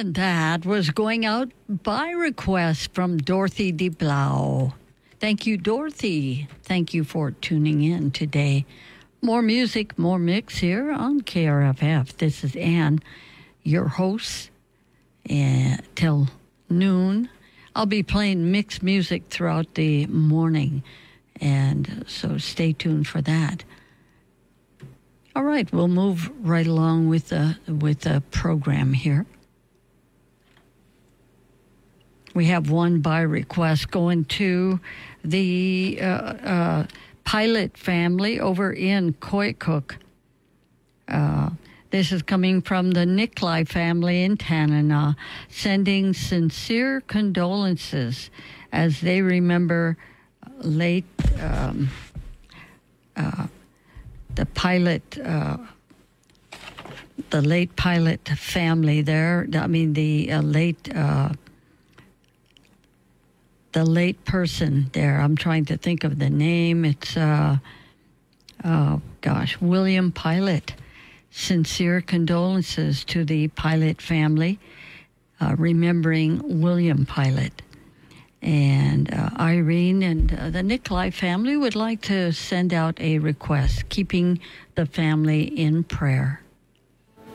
And that was going out by request from Dorothy DeBlau. Thank you, Dorothy. Thank you for tuning in today. More music, more mix here on KRFF. This is Ann, your host, till noon. I'll be playing mixed music throughout the morning, and so stay tuned for that. All right, we'll move right along with the program here. We have one by request going to the Pilot family over in Koyukuk. This is coming from the Nikolai family in Tanana, sending sincere condolences as they remember the late Pilot family there. I mean, the late person there. I'm trying to think of the name. It's, William Pilot. Sincere condolences to the Pilot family, remembering William Pilot. And Irene and the Nikolai family would like to send out a request, keeping the family in prayer.